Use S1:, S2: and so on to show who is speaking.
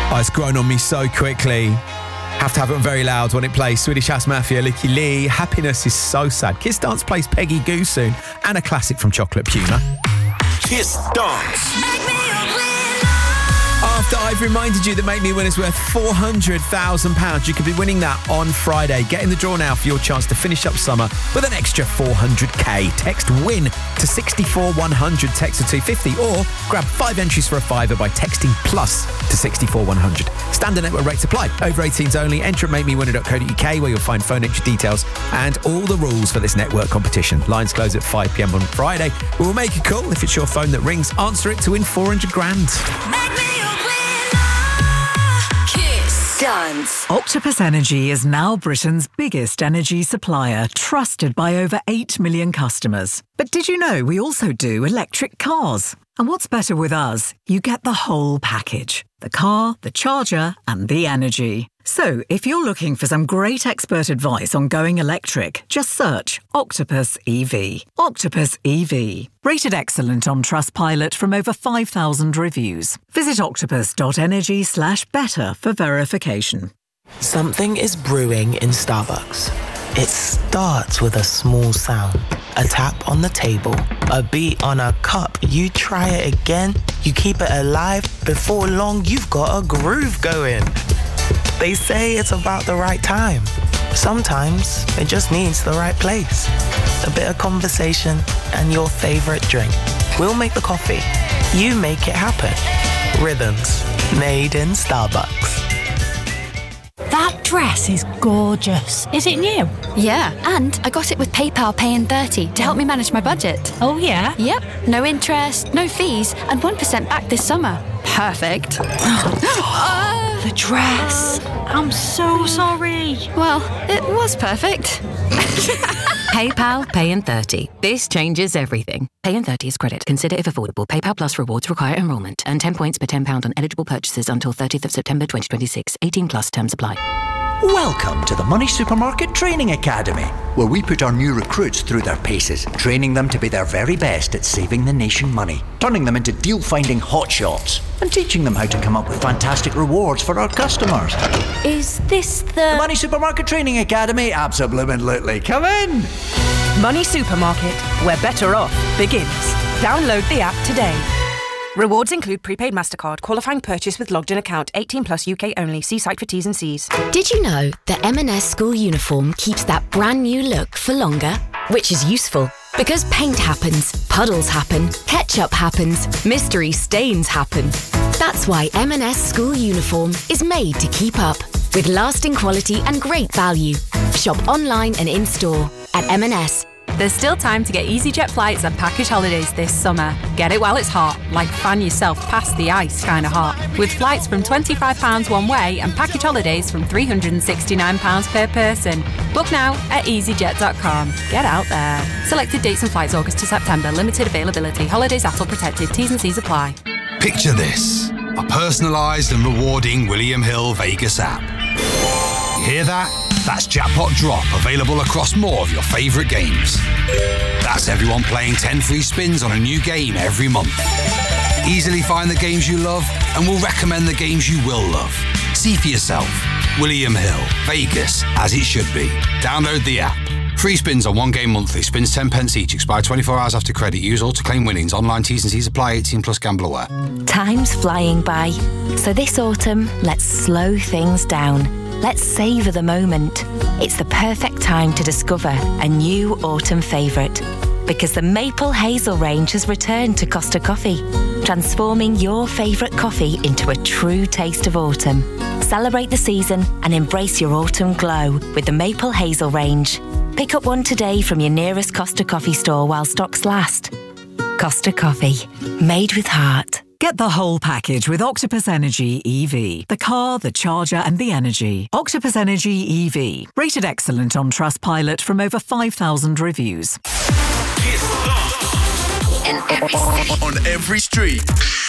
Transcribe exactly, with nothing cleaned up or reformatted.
S1: Oh, it's grown on me so quickly. Have to have it on very loud when it plays. Swedish House Mafia, Lykke Li. Happiness is so sad. Kiss Dance plays Peggy Goo soon. And a classic from Chocolate Puma.
S2: Kiss Dance.
S1: After I've reminded you that Make Me Win is worth four hundred thousand pounds, you could be winning that on Friday. Get in the draw now for your chance to finish up summer with an extra four hundred k. Text WIN to sixty-four one hundred, text to two fifty, or grab five entries for a fiver by texting plus to sixty-four one hundred. Standard network rates apply. Over eighteens only. Enter at make me winner dot co dot uk where you'll find phone entry details and all the rules for this network competition. Lines close at five p m on Friday. We'll make a call. If it's your phone that rings, answer it to win four hundred grand.
S3: Dance.
S4: Octopus Energy is now Britain's biggest energy supplier, trusted by over eight million customers. But did you know we also do electric cars? And what's better with us? You get the whole package. The car, the charger, and the energy. So, if you're looking for some great expert advice on going electric, just search Octopus E V. Octopus E V. Rated excellent on Trustpilot from over five thousand reviews. Visit octopus.energy slash better for verification.
S5: Something is brewing in Starbucks. It starts with a small sound, a tap on the table, a beat on a cup. You try it again, you keep it alive. Before long, you've got a groove going. They say it's about the right time. Sometimes it just needs the right place. A bit of conversation and your favorite drink. We'll make the coffee. You make it happen. Rhythms made in Starbucks.
S6: That dress is gorgeous. Is it new?
S7: Yeah, and I got it with PayPal Pay in thirty to help me manage my budget.
S6: Oh, yeah?
S7: Yep, no interest, no fees, and one percent back this summer. Perfect.
S6: uh, the dress. I'm so sorry.
S7: Well, it was perfect.
S8: PayPal Pay in thirty. This changes everything. Pay in thirty is credit. Consider if affordable. PayPal Plus rewards require enrolment. Earn ten points per ten pounds on eligible purchases until thirtieth of September twenty twenty-six. eighteen plus terms apply.
S9: Welcome to the Money Supermarket Training Academy, where we put our new recruits through their paces, training them to be their very best at saving the nation money, turning them into deal-finding hotshots, and teaching them how to come up with fantastic rewards for our customers.
S6: Is this the...
S9: The Money Supermarket Training Academy? Absolutely. Come in!
S10: Money Supermarket, where better off begins. Download the app today. Rewards include prepaid MasterCard, qualifying purchase with logged in account, eighteen plus U K only. See site for T's and C's.
S3: Did you know the M and S school uniform keeps that brand new look for longer? Which is useful, because paint happens, puddles happen, ketchup happens, mystery stains happen. That's why M and S school uniform is made to keep up, with lasting quality and great value. Shop online and in-store at M and S.
S11: There's still time to get EasyJet flights and package holidays this summer. Get it while it's hot, like fan yourself past the ice kind of hot. With flights from twenty-five pounds one way and package holidays from three hundred sixty-nine pounds per person. Book now at easyjet dot com. Get out there. Selected dates and flights August to September. Limited availability. Holidays A T L protected. T's and C's apply.
S12: Picture this. A personalised and rewarding William Hill Vegas app. You hear that? That's Jackpot Drop, available across more of your favourite games. That's everyone playing ten free spins on a new game every month. Easily find the games you love, and we'll recommend the games you will love. See for yourself. William Hill, Vegas, as it should be. Download the app. Free spins on one game monthly. Spins ten pence each. Expire twenty-four hours after credit. Use all to claim winnings. Online T's and C's apply. eighteen plus gamble aware.
S3: Time's flying by. So this autumn, let's slow things down. Let's savour the moment. It's the perfect time to discover a new autumn favourite. Because the Maple Hazel range has returned to Costa Coffee, transforming your favourite coffee into a true taste of autumn. Celebrate the season and embrace your autumn glow with the Maple Hazel range. Pick up one today from your nearest Costa Coffee store while stocks last. Costa Coffee, made with heart.
S4: Get the whole package with Octopus Energy E V. The car, the charger and the energy. Octopus Energy E V. Rated excellent on Trustpilot from over five thousand reviews.
S2: On every street.